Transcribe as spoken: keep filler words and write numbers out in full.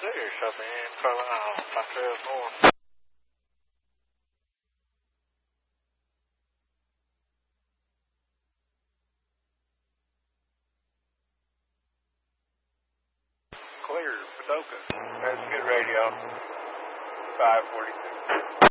six, I'll be in Carlisle, five twelve north. Clear, Padoka. That's good radio. five forty-two.